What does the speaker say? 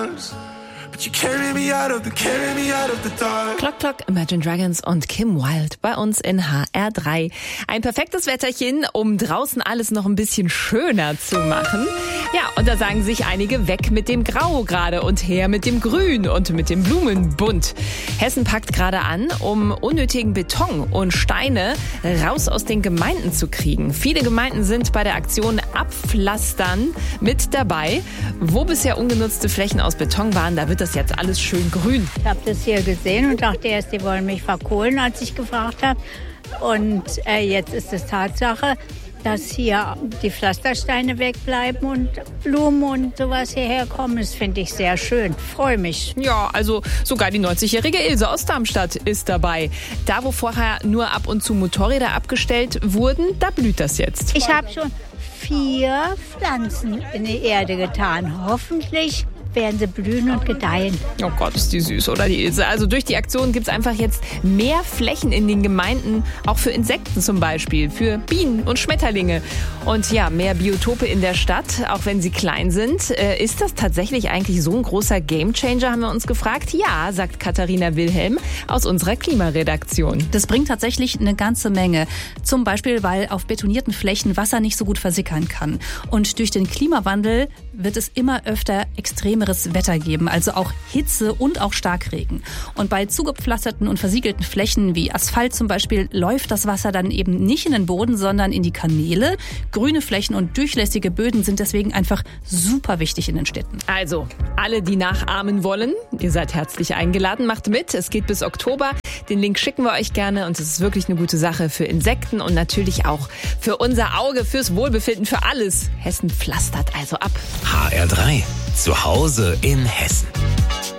Clock Clock, Imagine Dragons und Kim Wilde bei uns in HR3. Ein perfektes Wetterchen, um draußen alles noch ein bisschen schöner zu machen. Ja, und da sagen sich einige, weg mit dem Grau gerade und her mit dem Grün und mit dem Blumenbunt. Hessen packt gerade an, um unnötigen Beton und Steine raus aus den Gemeinden zu kriegen. Viele Gemeinden sind bei der Aktion Abpflastern mit dabei. Wo bisher ungenutzte Flächen aus Beton waren, da wird das jetzt alles schön grün. Ich habe das hier gesehen und dachte erst, die wollen mich verkohlen, als ich gefragt habe. Und jetzt ist es Tatsache, dass hier die Pflastersteine wegbleiben und Blumen und sowas hierher kommen. Das finde ich sehr schön. Freue mich. Ja, also sogar die 90-jährige Ilse aus Darmstadt ist dabei. Da, wo vorher nur ab und zu Motorräder abgestellt wurden, da blüht das jetzt. Ich habe schon 4 Pflanzen in die Erde getan. Hoffentlich werden sie blühen und gedeihen. Oh Gott, ist die süß, oder die Ilse? Also durch die Aktion gibt es einfach jetzt mehr Flächen in den Gemeinden, auch für Insekten zum Beispiel, für Bienen und Schmetterlinge. Und ja, mehr Biotope in der Stadt, auch wenn sie klein sind. Ist das tatsächlich eigentlich so ein großer Gamechanger, haben wir uns gefragt? Ja, sagt Katharina Wilhelm aus unserer Klimaredaktion. Das bringt tatsächlich eine ganze Menge. Zum Beispiel, weil auf betonierten Flächen Wasser nicht so gut versickern kann. Und durch den Klimawandel wird es immer öfter extremeres Wetter geben, also auch Hitze und auch Starkregen. Und bei zugepflasterten und versiegelten Flächen wie Asphalt zum Beispiel läuft das Wasser dann eben nicht in den Boden, sondern in die Kanäle. Grüne Flächen und durchlässige Böden sind deswegen einfach super wichtig in den Städten. Also, alle, die nachahmen wollen, ihr seid herzlich eingeladen, macht mit. Es geht bis Oktober. Den Link schicken wir euch gerne und es ist wirklich eine gute Sache für Insekten und natürlich auch für unser Auge, fürs Wohlbefinden, für alles. Hessen pflastert also ab. HR3, zu Hause in Hessen.